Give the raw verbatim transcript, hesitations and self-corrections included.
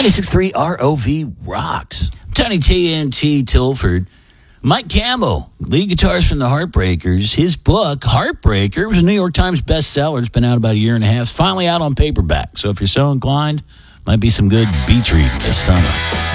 ninety-six point three R O V rocks. Tony T N T Tilford. Mike Campbell, lead guitarist from the Heartbreakers. His book, Heartbreaker, was a New York Times bestseller. It's been out about a year and a half. It's finally out on paperback. So if you're so inclined, might be some good beach reading this summer.